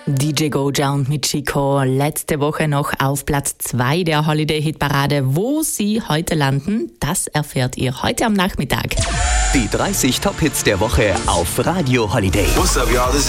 DJ Goja und mit Chico letzte Woche noch auf Platz 2 der Holiday-Hit-Parade. Wo sie heute landen, das erfährt ihr heute am Nachmittag. Die 30 Top-Hits der Woche auf Radio Holiday. What's up, y'all?